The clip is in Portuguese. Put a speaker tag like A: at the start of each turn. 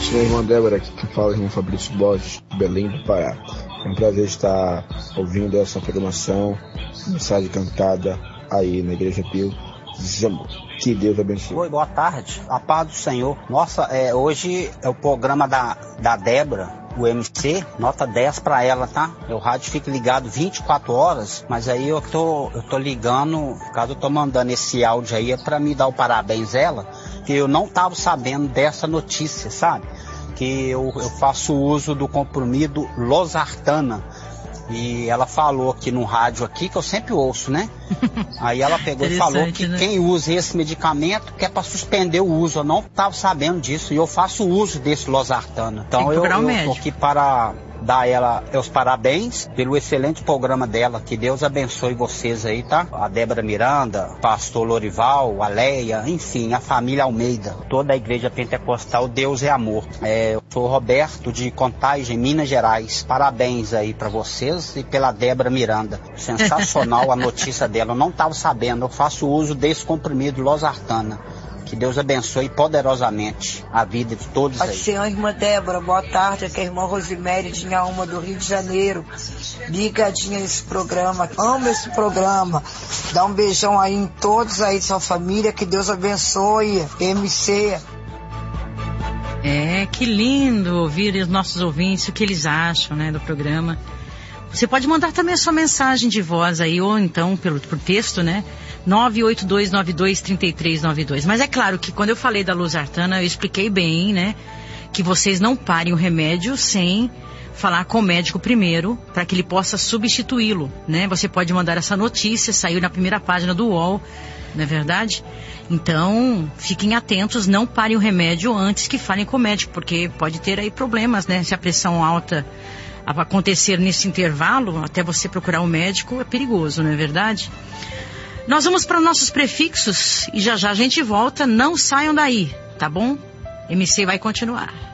A: Sou a irmã Débora, aqui que fala, irmão Fabrício Borges, de Belém do Pará. É um prazer estar ouvindo essa programação, mensagem cantada aí na Igreja Pio. Que Deus abençoe.
B: Oi, boa tarde. A paz do Senhor. Nossa, hoje é o programa da Débora, o MC, nota 10 pra ela, tá? O rádio fica ligado 24 horas, mas aí eu tô ligando, caso eu tô mandando esse áudio aí, é pra me dar o parabéns ela, que eu não tava sabendo dessa notícia, sabe? Que eu faço uso do comprimido Losartana. E ela falou aqui no rádio aqui, que eu sempre ouço, né? Aí ela pegou e falou que, né, quem usa esse medicamento que é para suspender o uso. Eu não estava sabendo disso e eu faço uso desse Losartana. Então eu tô aqui para dar ela os parabéns pelo excelente programa dela. Que Deus abençoe vocês aí, tá? A Débora Miranda, pastor Lorival, a Leia, enfim, a família Almeida, toda a igreja pentecostal. Deus é amor. Eu sou Roberto de Contagem, Minas Gerais. Parabéns aí para vocês e pela Débora Miranda. Sensacional a notícia dela. Eu não estava sabendo. Eu faço uso desse comprimido Losartana. Que Deus abençoe poderosamente a vida de todos aí.
C: Senhor, irmã Débora, boa tarde. Aqui é a irmã Rosemary de Inhaúma, do Rio de Janeiro. Ligadinha nesse programa. Amo esse programa. Dá um beijão aí em todos aí de sua família. Que Deus abençoe. MC.
D: Que lindo ouvir os nossos ouvintes, o que eles acham, né, do programa. Você pode mandar também a sua mensagem de voz aí, ou então por texto, né? 982923392. Mas é claro que quando eu falei da Losartana, eu expliquei bem, né? Que vocês não parem o remédio sem falar com o médico primeiro, para que ele possa substituí-lo, né? Você pode mandar essa notícia, saiu na primeira página do UOL, não é verdade? Então, fiquem atentos, não parem o remédio antes que falem com o médico, porque pode ter aí problemas, né? Se a pressão alta acontecer nesse intervalo, até você procurar um médico, é perigoso, não é verdade? Nós vamos para nossos prefixos e já já a gente volta. Não saiam daí, tá bom? MC vai continuar.